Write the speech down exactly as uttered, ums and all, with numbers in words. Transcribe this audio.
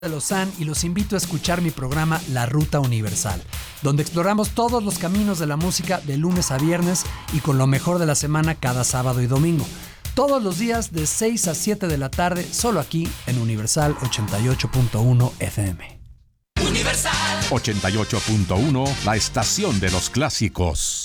de Lozán y los invito a escuchar mi programa La Ruta Universal, donde exploramos todos los caminos de la música de lunes a viernes y con lo mejor de la semana cada sábado y domingo. Todos los días de seis a siete de la tarde, solo aquí en Universal ochenta y ocho punto uno F M. Universal ochenta y ocho punto uno, la estación de los clásicos.